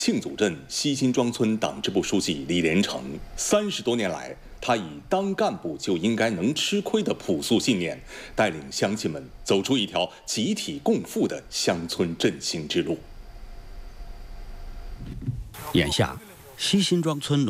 庆祖镇西辛庄村党支部书记李连成，30多年来，他以当干部就应该能吃亏的朴素信念，带领乡亲们走出一条集体共富的乡村振兴之路。 眼下，西辛庄村